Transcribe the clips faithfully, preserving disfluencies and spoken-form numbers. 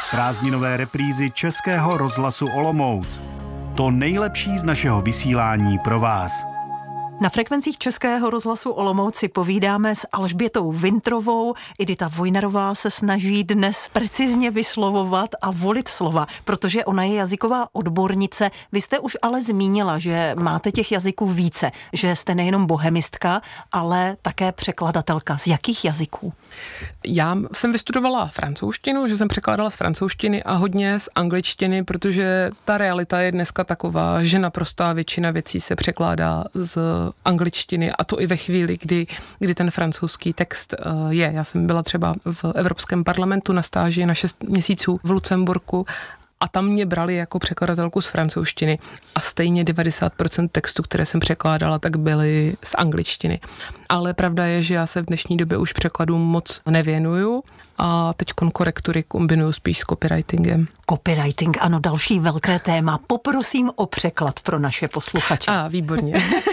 prázdninové reprízy Českého rozhlasu Olomouc. To nejlepší z našeho vysílání pro vás. Na frekvencích Českého rozhlasu Olomouc si povídáme s Alžbětou Vintrovou. Edita Vojnarová se snaží dnes precizně vyslovovat a volit slova, protože ona je jazyková odbornice. Vy jste už ale zmínila, že máte těch jazyků více, že jste nejenom bohemistka, ale také překladatelka. Z jakých jazyků? Já jsem vystudovala francouzštinu, že jsem překládala z francouzštiny a hodně z angličtiny, protože ta realita je dneska taková, že naprostá většina věcí se překládá z angličtiny, a to i ve chvíli, kdy, kdy ten francouzský text je. Já jsem byla třeba v Evropském parlamentu na stáži na šest měsíců v Lucemburku a tam mě brali jako překladatelku z francouzštiny a stejně devadesát procent textu, které jsem překládala, tak byly z angličtiny. Ale pravda je, že já se v dnešní době už překladům moc nevěnuju a teď korektury kombinuju spíš s copywritingem. Copywriting, ano, další velké téma. Poprosím o překlad pro naše posluchače. A, výborně.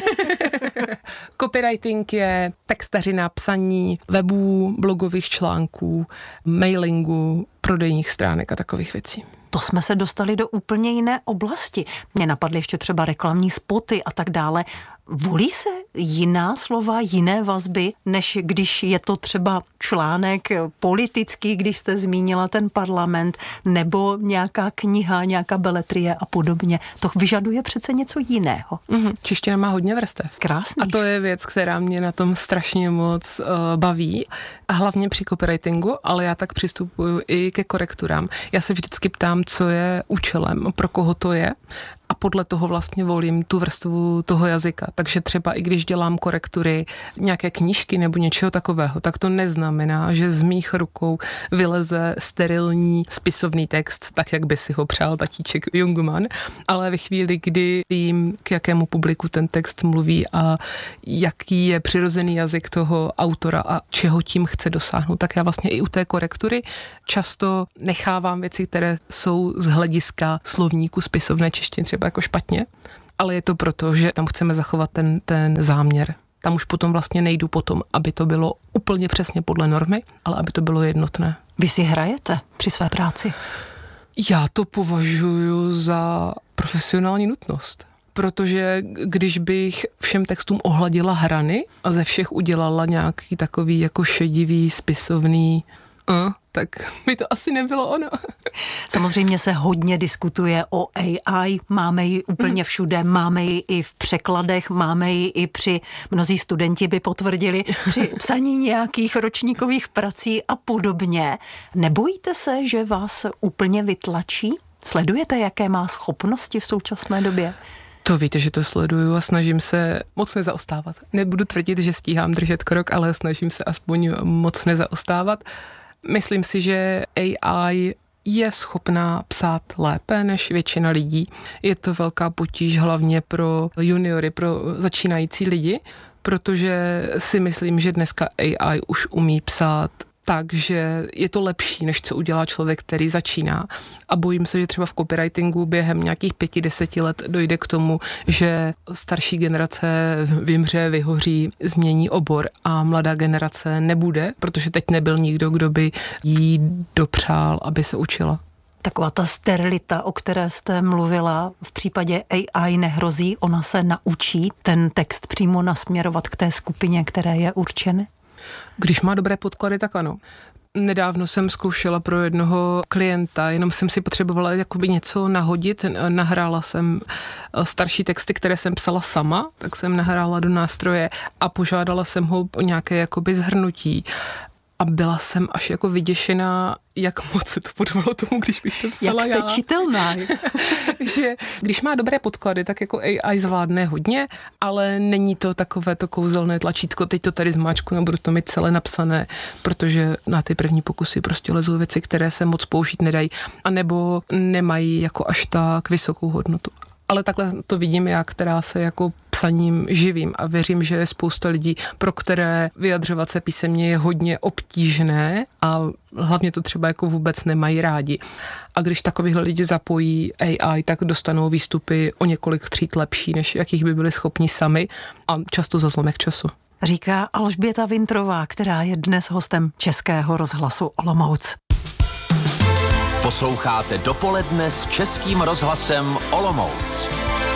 Copywriting je textařina, psaní webů, blogových článků, mailingu, prodejních stránek a takových věcí. To jsme se dostali do úplně jiné oblasti. Mně napadly ještě třeba reklamní spoty a tak dále. Volí se jiná slova, jiné vazby, než když je to třeba článek politický, když jste zmínila ten parlament, nebo nějaká kniha, nějaká beletrie a podobně. To vyžaduje přece něco jiného. Mm-hmm. Čeština má hodně vrstev. Krásný. A to je věc, která mě na tom strašně moc uh, baví. A hlavně při copywritingu, ale já tak přistupuju i ke korekturám. Já se vždycky ptám, co je účelem, pro koho to je. A podle toho vlastně volím tu vrstvu toho jazyka. Takže třeba i když dělám korektury nějaké knížky nebo něčeho takového, tak to neznamená, že z mých rukou vyleze sterilní spisovný text, tak jak by si ho přál tatíček Jungmann, ale ve chvíli, kdy vím, k jakému publiku ten text mluví a jaký je přirozený jazyk toho autora a čeho tím chce dosáhnout, tak já vlastně i u té korektury často nechávám věci, které jsou z hlediska slovníku spisovné češtiny třeba jako špatně, ale je to proto, že tam chceme zachovat ten, ten záměr. Tam už potom vlastně nejdu potom, aby to bylo úplně přesně podle normy, ale aby to bylo jednotné. Vy si hrajete při své práci? Já to považuji za profesionální nutnost. Protože když bych všem textům ohladila hrany a ze všech udělala nějaký takový jako šedivý, spisovný, uh, tak by to asi nebylo ono. Samozřejmě se hodně diskutuje o A I, máme ji úplně všude, máme ji i v překladech, máme ji i při, mnozí studenti by potvrdili, při psaní nějakých ročníkových prací a podobně. Nebojíte se, že vás úplně vytlačí? Sledujete, jaké má schopnosti v současné době? To víte, že to sleduju a snažím se moc nezaostávat. Nebudu tvrdit, že stíhám držet krok, ale snažím se aspoň moc nezaostávat. Myslím si, že A I je schopná psát lépe než většina lidí. Je to velká potíž hlavně pro juniory, pro začínající lidi, protože si myslím, že dneska A I už umí psát takže je to lepší, než co udělá člověk, který začíná. A bojím se, že třeba v copywritingu během nějakých pěti, deseti let dojde k tomu, že starší generace vymře, vyhoří, změní obor a mladá generace nebude, protože teď nebyl nikdo, kdo by jí dopřál, aby se učila. Taková ta sterilita, o které jste mluvila, v případě A I nehrozí, ona se naučí ten text přímo nasměrovat k té skupině, které je určeny? Když má dobré podklady, tak ano. Nedávno jsem zkoušela pro jednoho klienta, jenom jsem si potřebovala jakoby něco nahodit. Nahrála jsem starší texty, které jsem psala sama, tak jsem nahrála do nástroje a požádala jsem ho o nějaké jakoby zhrnutí. A byla jsem až jako vyděšená, jak moc se to podobalo tomu, když bych to psala já. Jak jste čitelná. Že když má dobré podklady, tak jako A I zvládne hodně, ale není to takové to kouzelné tlačítko, teď to tady zmáčku a budu to mít celé napsané, protože na ty první pokusy prostě lezou věci, které se moc použít nedají, anebo nemají jako až tak vysokou hodnotu. Ale takhle to vidím já, která se jako psaním živím a věřím, že je spousta lidí, pro které vyjadřovat se písemně je hodně obtížné a hlavně to třeba jako vůbec nemají rádi. A když takovýhle lidi zapojí A I, tak dostanou výstupy o několik tříd lepší, než jakých by byli schopni sami a často za zlomek času. Říká Alžběta Vintrová, která je dnes hostem Českého rozhlasu Olomouc. Posloucháte Dopoledne s Českým rozhlasem Olomouc.